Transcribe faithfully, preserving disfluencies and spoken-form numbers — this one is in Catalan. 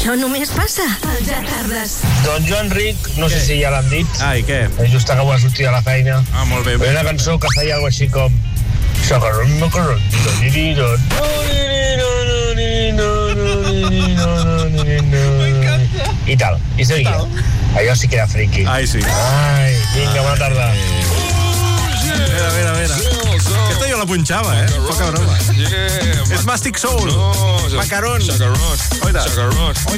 Això només passa al Ja Tardes. Don Joan Ric, no sé si ja l'han dit. Ah, i què? És just acabo de sortir de la feina. Ah, molt bé. Hi ha una cançó que feia alguna així com... Sacaron, macaron, i tal, i seguia. Allò sí que era friki. Ai, sí. Ai, vinga, bona tarda. Mira, mira, mira. Aquesta jo la punxava, eh? Poca broma. És Mastic Soul. Macaron. Chacarrón. Oida. Chacarrón.